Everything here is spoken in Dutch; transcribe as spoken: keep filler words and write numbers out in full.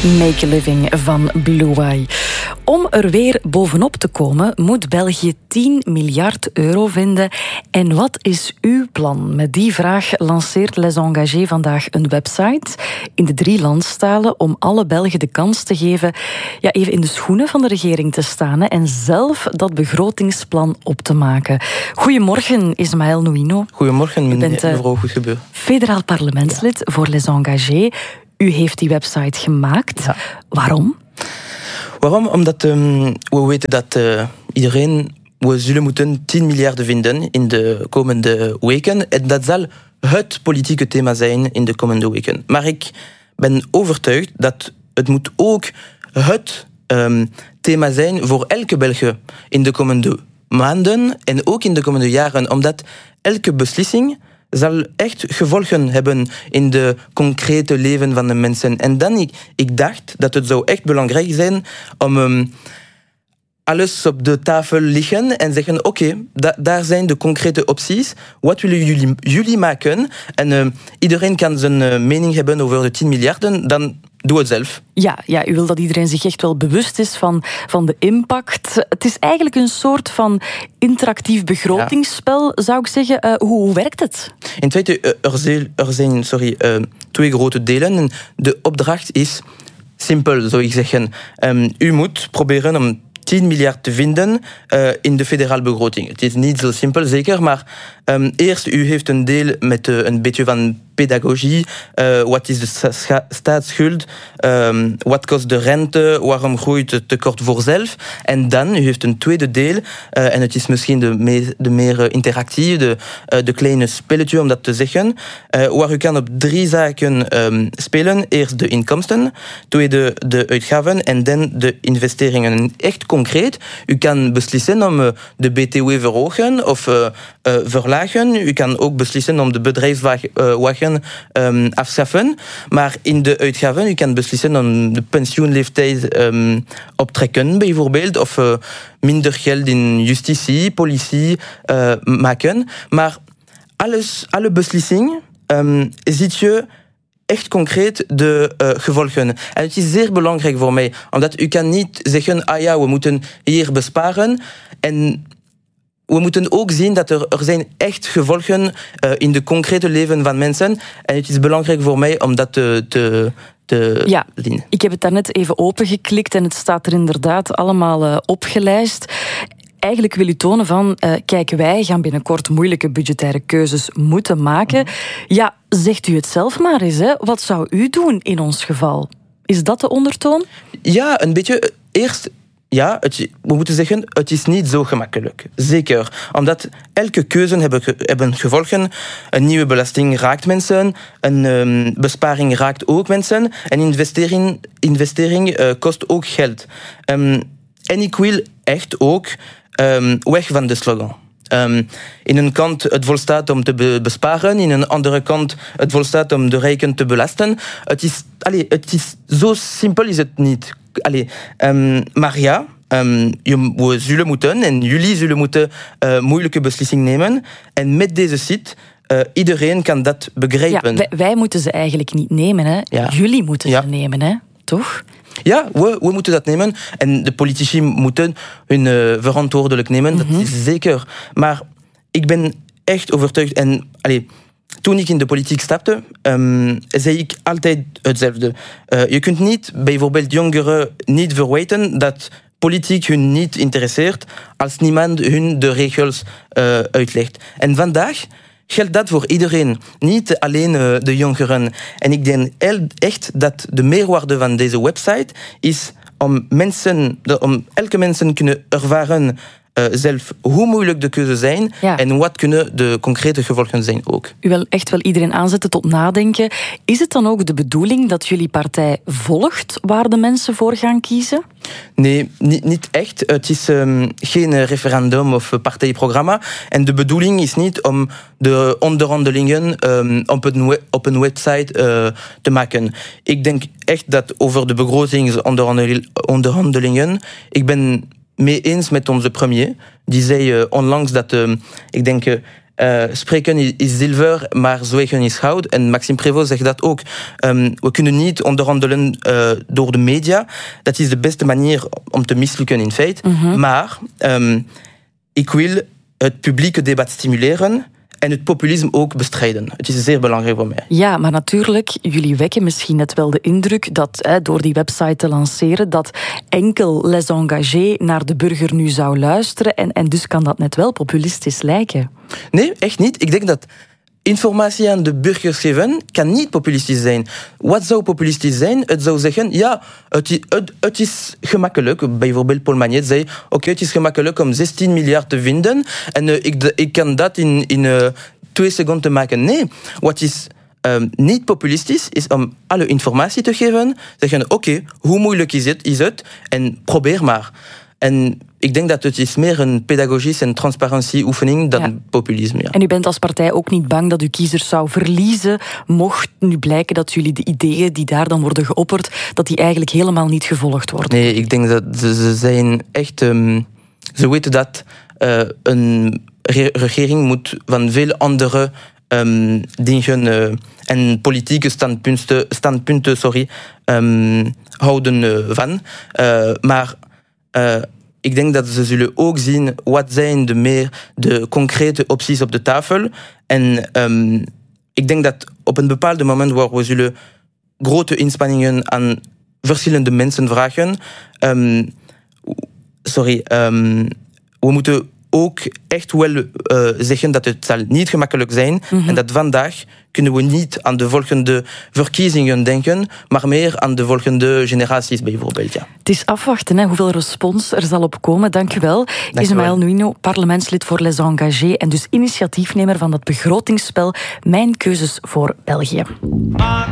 Make a Living van Blue Eye. Om er weer bovenop te komen, moet België tien miljard euro vinden. En wat is uw plan? Met die vraag lanceert Les Engagés vandaag een website in de drie landstalen om alle Belgen de kans te geven ja, even in de schoenen van de regering te staan hè, en zelf dat begrotingsplan op te maken. Goedemorgen, Ismaël Nouino. Goedemorgen, meneer, bent, uh, mevrouw Goedgebeur. Federaal parlementslid ja. voor Les Engagés. U heeft die website gemaakt. Ja. Waarom? Waarom? Omdat um, we weten dat uh, iedereen... We zullen moeten tien miljard vinden in de komende weken. En dat zal het politieke thema zijn in de komende weken. Maar ik ben overtuigd dat het moet ook het um, thema zijn voor elke Belg in de komende maanden en ook in de komende jaren. Omdat elke beslissing zal echt gevolgen hebben in de concrete leven van de mensen. En dan, ik, ik dacht dat het zou echt belangrijk zijn om um, alles op de tafel liggen en zeggen, oké, okay, da, daar zijn de concrete opties. Wat willen jullie, jullie maken? En uh, iedereen kan zijn uh, mening hebben over de tien miljarden, dan doe het zelf. Ja, ja, u wil dat iedereen zich echt wel bewust is van, van de impact. Het is eigenlijk een soort van interactief begrotingsspel, ja. zou ik zeggen. Uh, hoe, hoe werkt het? In feite, uh, er zijn, er zijn sorry, uh, twee grote delen. En de opdracht is simpel, zou ik zeggen. Um, u moet proberen om tien miljard te vinden uh, in de federale begroting. Het is niet zo simpel, zeker, maar um, eerst, u heeft een deel met uh, een beetje van pedagogie. Uh, wat is de sta- staatsschuld? Um, wat kost de rente? Waarom groeit het tekort voorzelf? En dan, u heeft een tweede deel, uh, en het is misschien de, me- de meer interactieve, de, uh, de kleine spelletje, om dat te zeggen, uh, waar u kan op drie zaken um, spelen. Eerst de inkomsten, tweede de uitgaven en dan de investeringen. Echt concreet, u kan beslissen om uh, de B T W verhogen of uh, uh, verlagen. U kan ook beslissen om de bedrijfswagen uh, Um, afschaffen. Maar in de uitgaven, u kan beslissen om de pensioenleeftijd um, optrekken, bijvoorbeeld, of uh, minder geld in justitie, politie uh, maken. Maar alles, alle beslissingen um, ziet je echt concreet de uh, gevolgen. En het is zeer belangrijk voor mij, omdat u kan niet zeggen, ah ja, we moeten hier besparen en we moeten ook zien dat er, er zijn echt gevolgen uh, in de concrete leven van mensen. En het is belangrijk voor mij om dat te, te, te ja, zien. Ik heb het daarnet even opengeklikt en het staat er inderdaad allemaal uh, opgelijst. Eigenlijk wil u tonen van, uh, kijk, wij gaan binnenkort moeilijke budgettaire keuzes moeten maken. Mm. Ja, zegt u het zelf maar eens, hè. Wat zou u doen in ons geval? Is dat de ondertoon? Ja, een beetje. Eerst... Ja, het, we moeten zeggen, het is niet zo gemakkelijk. Zeker. Omdat elke keuze hebben, hebben gevolgen. Een nieuwe belasting raakt mensen. Een um, besparing raakt ook mensen. En investering, investering uh, kost ook geld. Um, en ik wil echt ook um, weg van de slogan. Um, in een kant het volstaat om te be- besparen, in een andere kant het volstaat om de rijken te belasten. Het is, allez, het is zo simpel is het niet. Allee, um, maar ja, um, we zullen moeten en jullie zullen moeten uh, moeilijke beslissingen nemen. En met deze site, uh, iedereen kan dat begrijpen. Ja, wij, wij moeten ze eigenlijk niet nemen, hè? Ja. Jullie moeten ja. ze nemen, hè? Toch? Ja, we, we moeten dat nemen. En de politici moeten hun uh, verantwoordelijk nemen, mm-hmm. dat is zeker. Maar ik ben echt overtuigd en... Allee, toen ik in de politiek stapte, um, zei ik altijd hetzelfde. Uh, je kunt niet bijvoorbeeld jongeren niet verwijten dat politiek hun niet interesseert als niemand hun de regels uh, uitlegt. En vandaag geldt dat voor iedereen, niet alleen uh, de jongeren. En ik denk echt dat de meerwaarde van deze website is om mensen, om elke mensen kunnen ervaren Uh, zelf hoe moeilijk de keuzes zijn ja. en wat kunnen de concrete gevolgen zijn ook. U wil echt wel iedereen aanzetten tot nadenken. Is het dan ook de bedoeling dat jullie partij volgt waar de mensen voor gaan kiezen? Nee, niet, niet echt. Het is um, geen referendum of partijprogramma. En de bedoeling is niet om de onderhandelingen um, op, een we- op een website uh, te maken. Ik denk echt dat over de begrotingsonderhandelingen, ik ben mee eens met onze premier. Die zei uh, onlangs dat, uh, ik denk, uh, Uh, spreken is zilver, maar zwijgen is goud. En Maxime Prévost zegt dat ook. Um, we kunnen niet onderhandelen uh, door de media. Dat is de beste manier om te mislukken in feite. Mm-hmm. Maar um, ik wil het publieke debat stimuleren en het populisme ook bestrijden. Het is zeer belangrijk voor mij. Ja, maar natuurlijk, jullie wekken misschien net wel de indruk dat hè, door die website te lanceren, dat enkel les engagés naar de burger nu zou luisteren en, en dus kan dat net wel populistisch lijken. Nee, echt niet. Ik denk dat informatie aan de burgers geven kan niet populistisch zijn. Wat zou populistisch zijn? Het zou zeggen, ja, het is, het, het is gemakkelijk. Bijvoorbeeld Paul Magnet zei, oké, okay, het is gemakkelijk om zestien miljard te vinden en uh, ik, ik kan dat in, in uh, twee seconden maken. Nee, wat is um, niet populistisch is om alle informatie te geven, zeggen, oké, okay, hoe moeilijk is het, is het? En probeer maar. En ik denk dat het is meer een pedagogische en transparantieoefening dan ja. populisme. Ja. En u bent als partij ook niet bang dat uw kiezers zou verliezen, mocht nu blijken dat jullie de ideeën die daar dan worden geopperd, dat die eigenlijk helemaal niet gevolgd worden? Nee, ik denk dat ze, ze zijn echt... Um, ze weten dat uh, een re- regering moet van veel andere um, dingen uh, en politieke standpunten, standpunten sorry, um, houden uh, van. Uh, maar... Uh, Ik denk dat ze zullen ook zien wat zijn de meer de concrete opties op de tafel. En um, ik denk dat op een bepaald moment waar we zullen grote inspanningen aan verschillende mensen vragen. Um, sorry, um, we moeten ook echt wel uh, zeggen dat het zal niet gemakkelijk zijn. Mm-hmm. En dat vandaag kunnen we niet aan de volgende verkiezingen denken, maar meer aan de volgende generaties bijvoorbeeld. Ja. Het is afwachten hè, hoeveel respons er zal op komen. Dank u wel. Ismaël Nouino, parlementslid voor Les Engagés en dus initiatiefnemer van dat begrotingsspel Mijn Keuzes voor België.